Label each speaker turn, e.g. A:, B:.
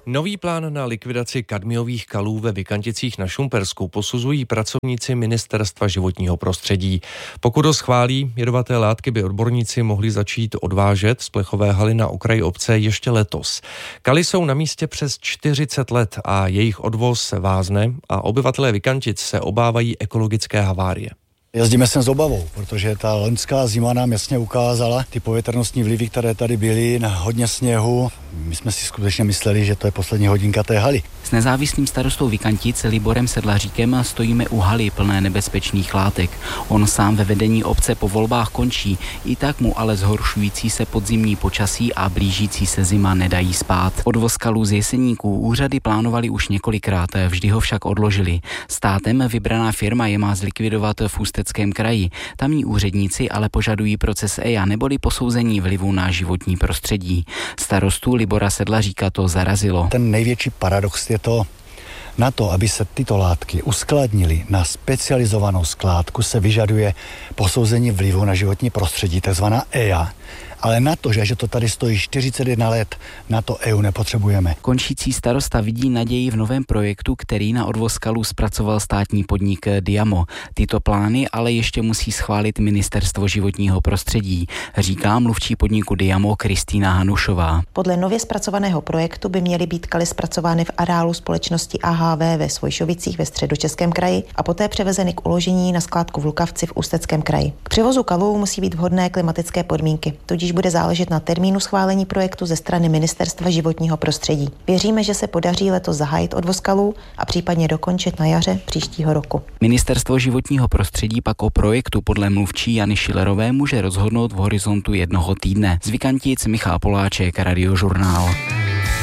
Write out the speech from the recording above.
A: Nový plán na likvidaci kadmiových kalů ve Vykanticích na Šumpersku posuzují pracovníci Ministerstva životního prostředí. Pokud ho schválí, jedovaté látky by odborníci mohli začít odvážet z plechové haly na okraji obce ještě letos. Kaly jsou na místě přes 40 let a jejich odvoz vázne a obyvatelé Vykantic se obávají ekologické havárie.
B: Jezdíme sem s obavou, protože ta loňská zima nám jasně ukázala ty povětrnostní vlivy, které tady byly, na hodně sněhu. My jsme si skutečně mysleli, že to je poslední hodinka té haly.
C: S nezávislým starostou Vykantic Liborem Sedlaříkem stojíme u haly plné nebezpečných látek. On sám ve vedení obce po volbách končí, i tak mu ale zhoršující se podzimní počasí a blížící se zima nedají spát. Odvoz kalů z Jeseníků úřady plánovali už několikrát, vždy ho však odložili. Státem vybraná firma je má zlikvidovat v Ústeckém kraji. Tamní úředníci ale požadují proces EIA neboli posouzení vlivu na životní prostředí. Starostu Libora Sedlaříka to zarazilo.
B: Ten největší paradox je to, na to, aby se tyto látky uskladnily na specializovanou skládku, se vyžaduje posouzení vlivu na životní prostředí, takzvaná EIA. Ale na to, že to tady stojí 41 let, na to EU nepotřebujeme.
C: Končící starosta vidí naději v novém projektu, který na odvoz kalů zpracoval státní podnik Diamo. Tyto plány ale ještě musí schválit Ministerstvo životního prostředí, říká mluvčí podniku Diamo Kristýna Hanušová.
D: Podle nově zpracovaného projektu by měly být kaly zpracovány v areálu společnosti AHV ve Svojšovicích ve Středočeském kraji a poté převezeny k uložení na skládku v Lukavci v Ústeckém kraji. K převozu kalů musí být vhodné klimatické podmínky, tudíž bude záležet na termínu schválení projektu ze strany Ministerstva životního prostředí. Věříme, že se podaří letos zahájit odvoz kalů a případně dokončit na jaře příštího roku.
C: Ministerstvo životního prostředí pak o projektu podle mluvčí Jany Šilerové může rozhodnout v horizontu 1 týdne. Z Vykantic Michal Poláček, Radiožurnál.